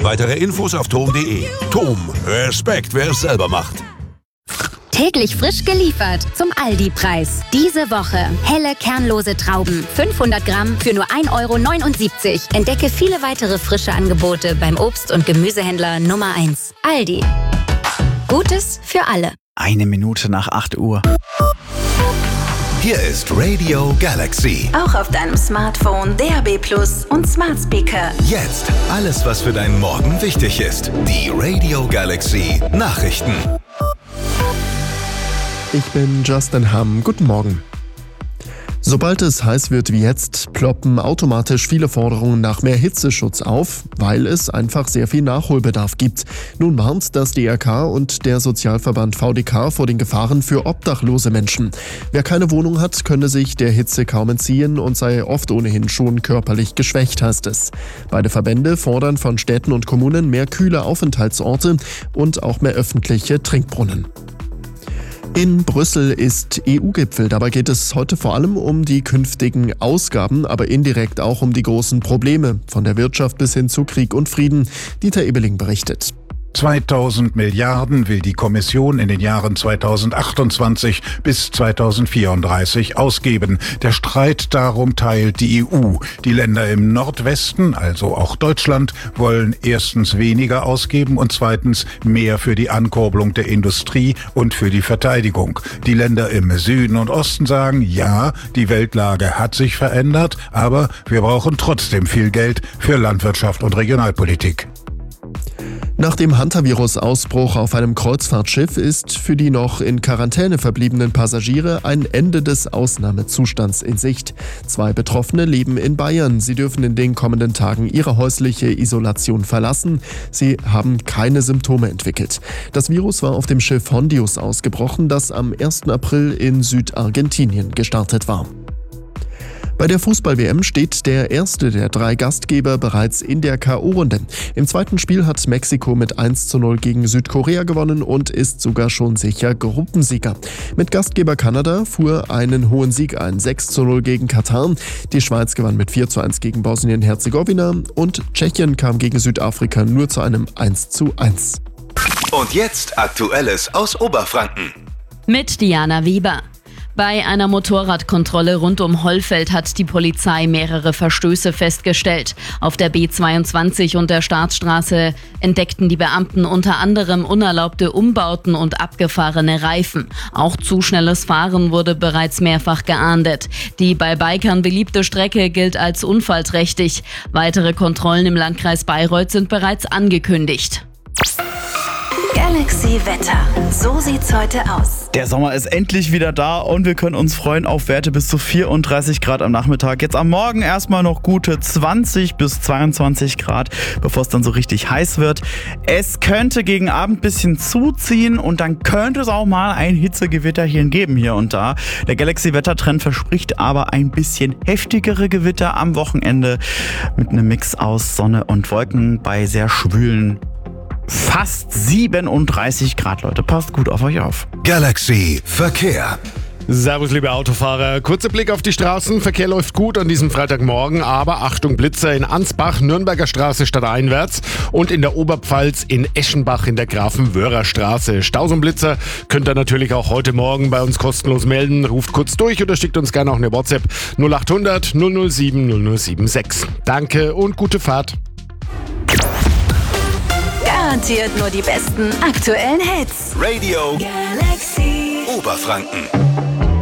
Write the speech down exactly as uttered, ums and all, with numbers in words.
Weitere Infos auf tom punkt de. Tom, Respekt, wer es selber macht. Täglich frisch geliefert zum Aldi-Preis. Diese Woche helle kernlose Trauben, fünfhundert Gramm für nur ein Euro neunundsiebzig. Entdecke viele weitere frische Angebote beim Obst- und Gemüsehändler Nummer eins. Aldi. Gutes für alle. Eine Minute nach acht Uhr. Hier ist Radio Galaxy. Auch auf deinem Smartphone, D A B Plus und Smart Speaker. Jetzt alles, was für deinen Morgen wichtig ist. Die Radio Galaxy Nachrichten. Ich bin Justin Hamm. Guten Morgen. Sobald es heiß wird wie jetzt, ploppen automatisch viele Forderungen nach mehr Hitzeschutz auf, weil es einfach sehr viel Nachholbedarf gibt. Nun warnt das D R K und der Sozialverband V D K vor den Gefahren für obdachlose Menschen. Wer keine Wohnung hat, könne sich der Hitze kaum entziehen und sei oft ohnehin schon körperlich geschwächt, heißt es. Beide Verbände fordern von Städten und Kommunen mehr kühle Aufenthaltsorte und auch mehr öffentliche Trinkbrunnen. In Brüssel ist E U-Gipfel. Dabei geht es heute vor allem um die künftigen Ausgaben, aber indirekt auch um die großen Probleme, von der Wirtschaft bis hin zu Krieg und Frieden. Dieter Ebeling berichtet. zweitausend Milliarden will die Kommission in den Jahren zweitausendachtundzwanzig bis zweitausendvierunddreißig ausgeben. Der Streit darum teilt die E U. Die Länder im Nordwesten, also auch Deutschland, wollen erstens weniger ausgeben und zweitens mehr für die Ankurbelung der Industrie und für die Verteidigung. Die Länder im Süden und Osten sagen, ja, die Weltlage hat sich verändert, aber wir brauchen trotzdem viel Geld für Landwirtschaft und Regionalpolitik. Nach dem Hantavirus-Ausbruch auf einem Kreuzfahrtschiff ist für die noch in Quarantäne verbliebenen Passagiere ein Ende des Ausnahmezustands in Sicht. Zwei Betroffene leben in Bayern. Sie dürfen in den kommenden Tagen ihre häusliche Isolation verlassen. Sie haben keine Symptome entwickelt. Das Virus war auf dem Schiff Hondius ausgebrochen, das am ersten April in Südargentinien gestartet war. Bei der Fußball-W M steht der erste der drei Gastgeber bereits in der K O-Runde. Im zweiten Spiel hat Mexiko mit eins zu null gegen Südkorea gewonnen und ist sogar schon sicher Gruppensieger. Mit Gastgeber Kanada fuhr einen hohen Sieg ein, sechs zu null gegen Katar. Die Schweiz gewann mit vier zu eins gegen Bosnien-Herzegowina und Tschechien kam gegen Südafrika nur zu einem eins zu eins. Und jetzt Aktuelles aus Oberfranken. Mit Diana Weber. Bei einer Motorradkontrolle rund um Hollfeld hat die Polizei mehrere Verstöße festgestellt. Auf der B zweiundzwanzig und der Staatsstraße entdeckten die Beamten unter anderem unerlaubte Umbauten und abgefahrene Reifen. Auch zu schnelles Fahren wurde bereits mehrfach geahndet. Die bei Bikern beliebte Strecke gilt als unfallträchtig. Weitere Kontrollen im Landkreis Bayreuth sind bereits angekündigt. Galaxy Wetter. So sieht's heute aus. Der Sommer ist endlich wieder da und wir können uns freuen auf Werte bis zu vierunddreißig Grad am Nachmittag. Jetzt am Morgen erstmal noch gute zwanzig bis zweiundzwanzig Grad, bevor es dann so richtig heiß wird. Es könnte gegen Abend ein bisschen zuziehen und dann könnte es auch mal ein Hitzegewitterchen geben hier und da. Der Galaxy-Wettertrend verspricht aber ein bisschen heftigere Gewitter am Wochenende mit einem Mix aus Sonne und Wolken bei sehr schwülen fast siebenunddreißig Grad, Leute. Passt gut auf euch auf. Galaxy Verkehr. Servus, liebe Autofahrer. Kurzer Blick auf die Straßen. Verkehr läuft gut an diesem Freitagmorgen, aber Achtung, Blitzer in Ansbach, Nürnberger Straße stadteinwärts und in der Oberpfalz in Eschenbach in der Grafenwöhrer-Straße. Staus und Blitzer könnt ihr natürlich auch heute Morgen bei uns kostenlos melden. Ruft kurz durch oder schickt uns gerne auch eine WhatsApp null achthundert null null sieben null null sieben sechs. Danke und gute Fahrt. Garantiert nur die besten aktuellen Hits. Radio Galaxy Oberfranken.